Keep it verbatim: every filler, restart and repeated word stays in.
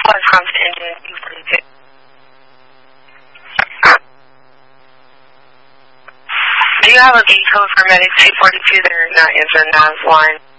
Plus comes to engine two forty-two. Do you have a gate code for Medic two forty-two? They're not answering that line.